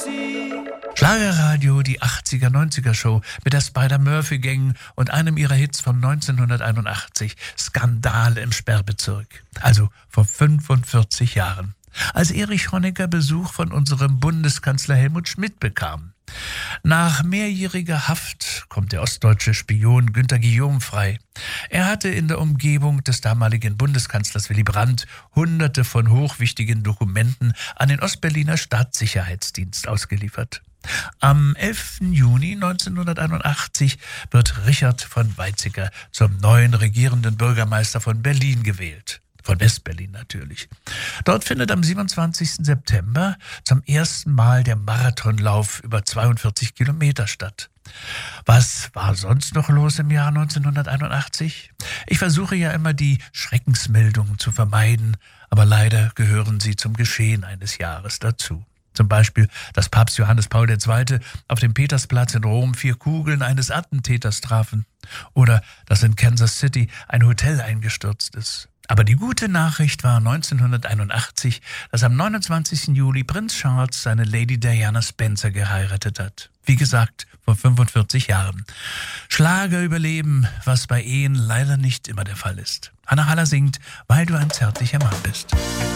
Schlagerradio, die 80er, 90er Show mit der Spider-Murphy-Gang und einem ihrer Hits von 1981, Skandal im Sperrbezirk. Also vor 45 Jahren. Als Erich Honecker Besuch von unserem Bundeskanzler Helmut Schmidt bekam. Nach mehrjähriger Haft kommt der ostdeutsche Spion Günter Guillaume frei. Er hatte in der Umgebung des damaligen Bundeskanzlers Willy Brandt Hunderte von hochwichtigen Dokumenten an den Ostberliner Staatssicherheitsdienst ausgeliefert. Am 11. Juni 1981 wird Richard von Weizsäcker zum neuen regierenden Bürgermeister von Berlin gewählt. Von Westberlin natürlich. Dort findet am 27. September zum ersten Mal der Marathonlauf über 42 Kilometer statt. Was war sonst noch los im Jahr 1981? Ich versuche ja immer, die Schreckensmeldungen zu vermeiden, aber leider gehören sie zum Geschehen eines Jahres dazu. Zum Beispiel, dass Papst Johannes Paul II. Auf dem Petersplatz in Rom 4 Kugeln eines Attentäters trafen. Oder dass in Kansas City ein Hotel eingestürzt ist. Aber die gute Nachricht war 1981, dass am 29. Juli Prinz Charles seine Lady Diana Spencer geheiratet hat. Wie gesagt, vor 45 Jahren. Schlager überleben, was bei Ehen leider nicht immer der Fall ist. Hanna Haller singt, weil du ein zärtlicher Mann bist.